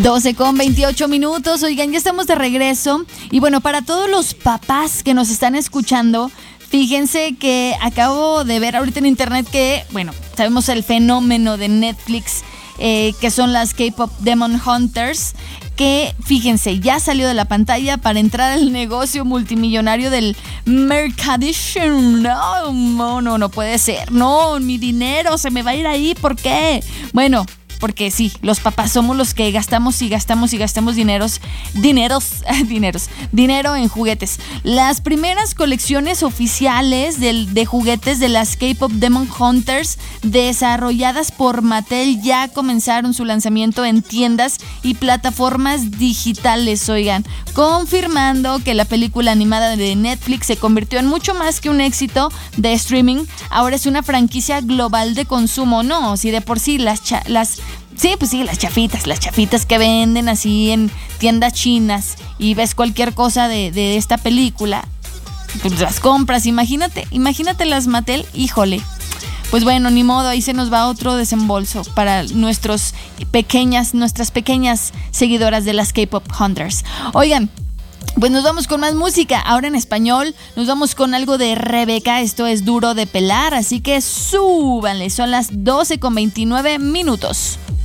12:28. Oigan, ya estamos de regreso. Y bueno, para todos los papás que nos están escuchando, fíjense que acabo de ver ahorita en internet que, bueno, sabemos el fenómeno de Netflix, que son las K-Pop Demon Hunters, que fíjense, ya salió de la pantalla para entrar al negocio multimillonario del mercadising. No puede ser. No, mi dinero se me va a ir ahí. ¿Por qué? Bueno, porque sí, los papás somos los que gastamos dinero en juguetes. Las primeras colecciones oficiales de juguetes de las K-Pop Demon Hunters, desarrolladas por Mattel, ya comenzaron su lanzamiento en tiendas y plataformas digitales, oigan, confirmando que la película animada de Netflix se convirtió en mucho más que un éxito de streaming. Ahora es una franquicia global de consumo. No, si de por sí las chafitas que venden así en tiendas chinas y ves cualquier cosa de esta película, pues las compras. Imagínate las Mattel, híjole. Pues bueno, ni modo, ahí se nos va otro desembolso para nuestras pequeñas seguidoras de las K-Pop Hunters. Oigan, pues nos vamos con más música, ahora en español. Nos vamos con algo de Rebeca. Esto es Duro de Pelar, así que súbanle. Son las 12:29.